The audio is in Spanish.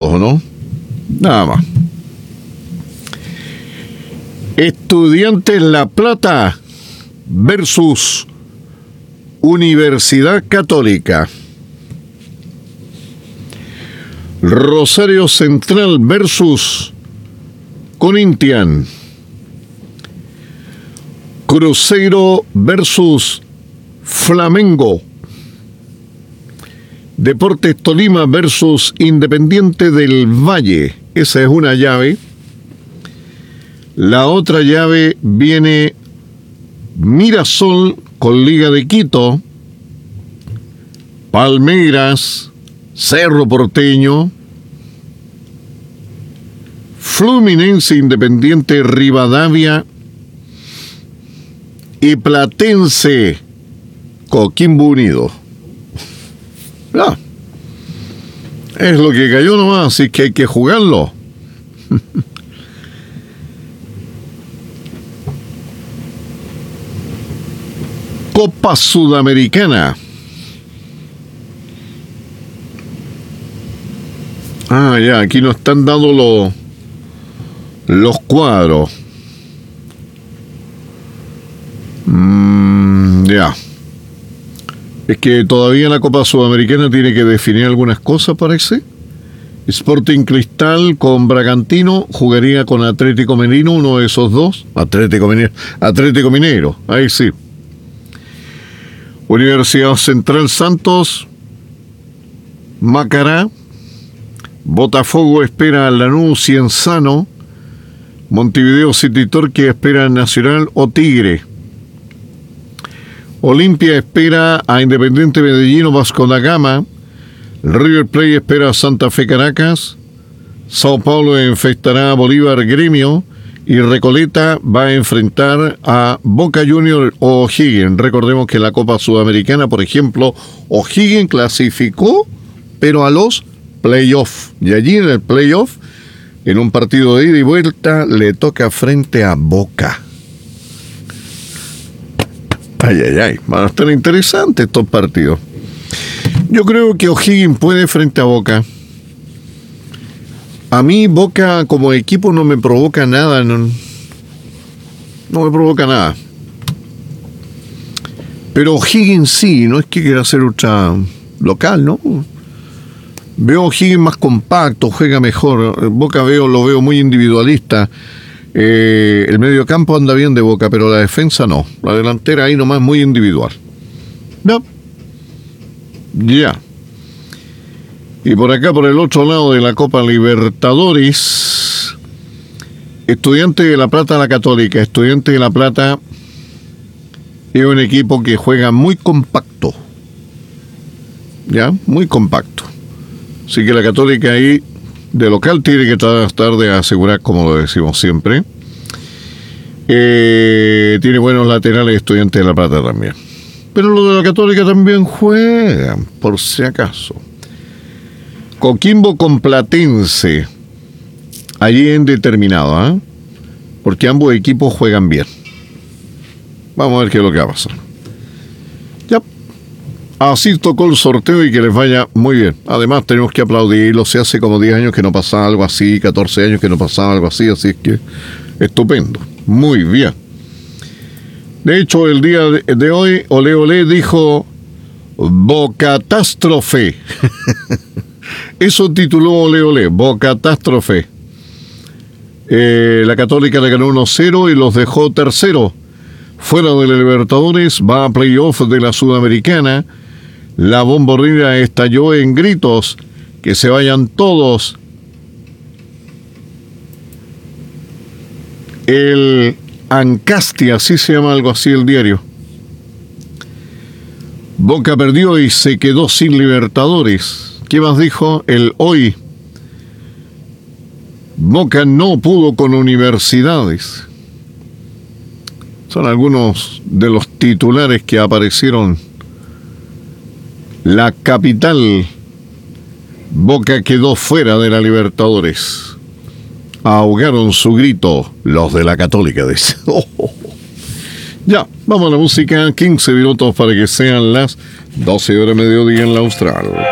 puntos, ¿no? Nada más. Estudiantes La Plata versus Universidad Católica. Rosario Central versus Corinthians. Cruzeiro versus Flamengo. Deportes Tolima versus Independiente del Valle. Esa es una llave. La otra llave viene Mirasol con Liga de Quito, Palmeiras, Cerro Porteño, Fluminense, Independiente Rivadavia y Platense, Coquimbo Unido. Ah, es lo que cayó nomás, así que hay que jugarlo. Copa Sudamericana. Ya, aquí nos están dando los cuadros. Ya. Es que todavía la Copa Sudamericana tiene que definir algunas cosas, parece. Sporting Cristal con Bragantino jugaría con Atlético Mineiro, uno de esos dos. Atlético Mineiro, ahí sí. Universidad Central Santos, Macará, Botafogo espera a Lanús Cienzano, Montevideo City Torque espera a Nacional o Tigre. Olimpia espera a Independiente Medellín o Vasco da Gama. River Plate espera a Santa Fe Caracas. Sao Paulo enfrentará a Bolívar Gremio. Y Recoleta va a enfrentar a Boca Juniors o O'Higgins. Recordemos que en la Copa Sudamericana, por ejemplo, O'Higgins clasificó, pero a los playoffs. Y allí en el playoff, en un partido de ida y vuelta, le toca frente a Boca. Ay. Van a estar interesantes estos partidos. Yo creo que O'Higgins puede frente a Boca. A mí Boca como equipo no me provoca nada. No me provoca nada. Pero O'Higgins sí, no es que quiera hacer otra local, ¿no? Veo O'Higgins más compacto, juega mejor. Boca lo veo muy individualista. El mediocampo anda bien de Boca, pero la defensa no. La delantera ahí nomás muy individual. No. Ya. Y por acá, por el otro lado de la Copa Libertadores, Estudiantes de La Plata, la Católica. Estudiantes de La Plata es un equipo que juega muy compacto. ¿Ya? Muy compacto. Así que la Católica ahí, de local, tiene que tratar de asegurar, como lo decimos siempre. Tiene buenos laterales Estudiantes de La Plata también. Pero los de la Católica también juegan, por si acaso. Coquimbo con Platense. Allí en determinado, ¿eh? Porque ambos equipos juegan bien. Vamos a ver qué es lo que va a pasar. Ya. Así tocó el sorteo y que les vaya muy bien. Además, tenemos que aplaudirlo. Se hace como 10 años que no pasaba algo así, 14 años que no pasaba algo así, así es que estupendo. Muy bien. De hecho, el día de hoy, Ole Ole dijo Bocatástrofe. Eso tituló Ole Ole, Bocatástrofe. La Católica le ganó 1-0 y los dejó tercero. Fuera de la Libertadores, va a playoff de la Sudamericana. La bombonera estalló en gritos, que se vayan todos. El Ancasti, así se llama algo así el diario. Boca perdió y se quedó sin Libertadores. ¿Qué más dijo? El Hoy. Boca no pudo con Universidades. Son algunos de los titulares que aparecieron. La capital. Boca quedó fuera de la Libertadores. Ahogaron su grito los de la Católica. Dice. Ya, vamos a la música. 15 minutos para que sean las 12 horas mediodía en la Austral.